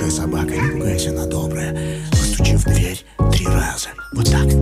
собака, не пугайся, она добрая. Постучи в дверь 3 раза. Вот так.